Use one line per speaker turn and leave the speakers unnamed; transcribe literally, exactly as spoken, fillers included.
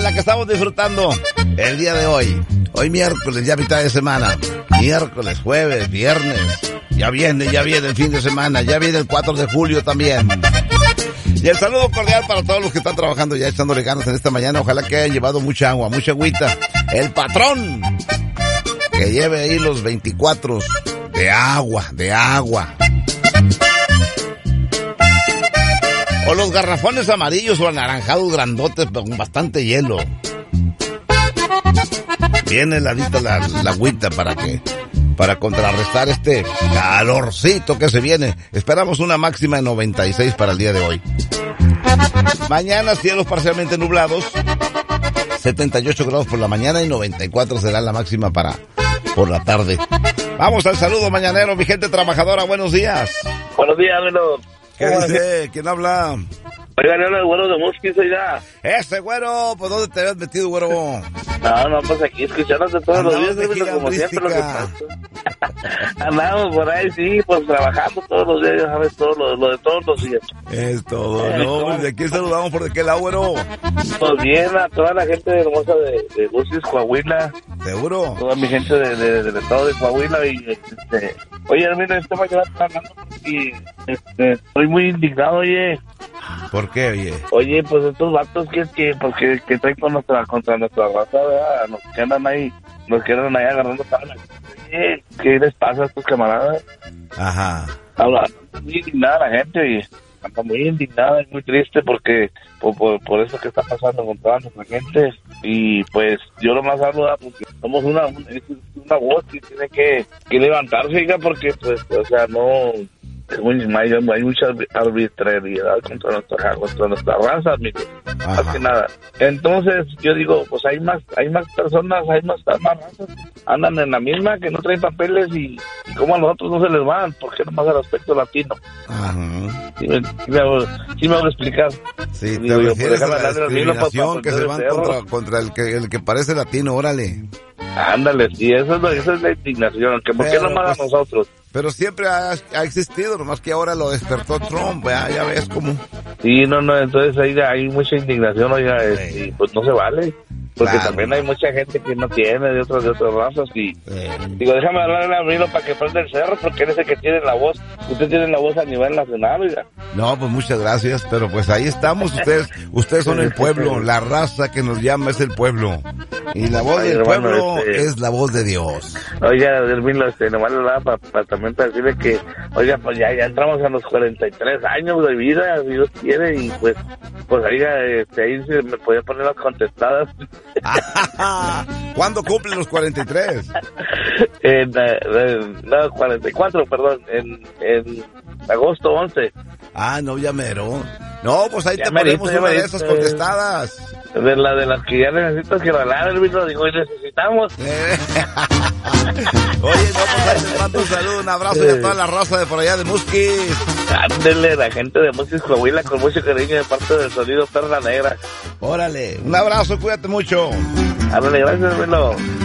la que estamos disfrutando el día de hoy. Hoy miércoles, ya mitad de semana. Miércoles, jueves, viernes. Ya viene, ya viene el fin de semana. Ya viene el cuatro de julio también. Y el saludo cordial para todos los que están trabajando ya echándole ganas en esta mañana. Ojalá que hayan llevado mucha agua, mucha agüita. El patrón que lleve ahí los veinticuatro de agua, de agua. O los garrafones amarillos o anaranjados grandotes con bastante hielo. Bien heladita la, la agüita para que, para contrarrestar este calorcito que se viene. Esperamos una máxima de noventa y seis para el día de hoy. Mañana cielos parcialmente nublados, setenta y ocho grados por la mañana y noventa y cuatro será la máxima para por la tarde. Vamos al saludo mañanero, mi gente trabajadora, buenos días.
Buenos días, Melo.
¿Qué dice? ¿Quién habla?
Oigan, yo el güero de Musquis, oiga.
Ese güero, ¿pues dónde te habías metido, güero?
No, no, pues aquí escuchándote todos los días, Melo, como siempre lo que pasa. Andamos por ahí, sí, pues trabajando todos los días, ya sabes, todo lo, lo de todos los días.
Es todo, eh, ¿no? ¿Cómo? ¿De aquí saludamos por de qué lado, güero?
Pues bien, a toda la gente hermosa de, de Musquis, Coahuila.
¿Seguro?
Toda mi gente de, de, del estado de Coahuila y, este... Oye, mira, esta mañana está hablando y, este, estoy muy indignado, oye.
¿Por qué, oye?
Oye, pues estos vatos que, que, porque, que traen con nuestra, contra nuestra raza, ¿verdad? Nos que andan ahí, nos que andan ahí agarrando tablas. Oye, ¿qué les pasa a estos camaradas?
Ajá.
Habla, muy indignada la gente y anda muy indignada y muy triste porque por, por, por eso que está pasando con toda nuestra gente. Y pues yo lo más hablo, porque somos una, una, una voz que tiene que, que levantarse, hija, porque pues, o sea, no... Es muy, hay, hay mucha arbitrariedad contra nuestra, contra nuestra raza, amigo. Más que nada. Entonces, yo digo, pues hay más hay más personas, hay más, más razas. Andan en la misma, que no traen papeles y, y como a los otros no se les van, porque nomás al aspecto latino. Ajá. Sí me, sí me, hago, sí me hago explicar.
Sí, te refieres a la discriminación que se van contra, contra el que el que parece latino, órale.
Ándale, sí, eso es, lo, eso es la indignación, que ¿por qué no más pues, a nosotros?
Pero siempre ha, ha existido, nomás que ahora lo despertó Trump, ya, ya ves cómo.
Sí, no, no, entonces ahí hay mucha indignación, oiga, sí. Y pues no se vale. Porque claro, también hay mucha gente que no tiene de otras de otras razas y sí. Digo, déjame hablarle a Milo para que prenda el cerro, porque él es el que tiene la voz. Usted tiene la voz a nivel nacional, oiga.
No, pues muchas gracias, pero pues ahí estamos, ustedes ustedes son el pueblo, la raza que nos llama es el pueblo. Y la voz Ay, del hermano, pueblo este... es la voz de Dios.
Oiga, Milo, este, nomás le daba para pa, también para decirle que, oiga, pues ya, ya entramos a los cuarenta y tres años de vida, si Dios quiere, y pues, pues oiga, este, ahí se me podía poner las contestadas.
¿Cuándo cumplen los cuarenta y tres?
En, en, no, cuarenta y cuatro, perdón, en, en agosto once.
Ah, no, ya mero. No, pues ahí ya te merito, ponemos una de esas contestadas.
De la de las que ya necesitas que bailar, el vino, digo, y necesitamos.
Oye, no, pues ahí te mando un saludo, un abrazo y a toda la raza de por allá de Musquis.
Ándele, la gente de Musquis, Coahuila, con mucho cariño de parte del sonido Perla Negra.
Órale, un abrazo, cuídate mucho.
Ándale, gracias, Melo.